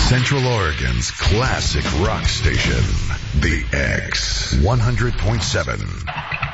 Central Oregon's classic rock station, The X 100.7.